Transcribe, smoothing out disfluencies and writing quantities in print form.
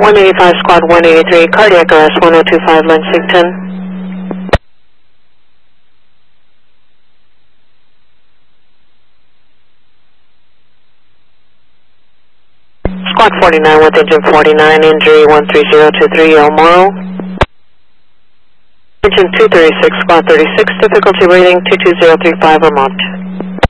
185, squad 183, cardiac arrest 1025 Lexington. Squad 49 with engine 49, injury 13023 El Moro. Engine 236, squad 36, difficulty rating 22035 Vermont.